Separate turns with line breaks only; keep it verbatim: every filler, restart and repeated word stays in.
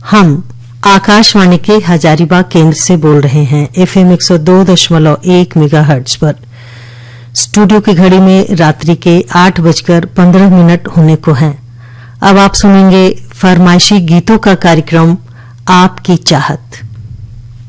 हम आकाशवाणी के हजारीबाग केंद्र से बोल रहे हैं एफएम एक सौ दो दशमलव एक मेगाहर्ट्ज पर। स्टूडियो की घड़ी में रात्रि के आठ बजकर पंद्रह मिनट होने को हैं। अब आप सुनेंगे फरमाइशी गीतों का कार्यक्रम आपकी चाहत।